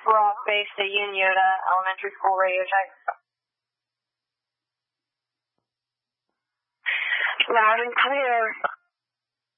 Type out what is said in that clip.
Rock Base to Yoda Elementary School radio check. Loud and clear.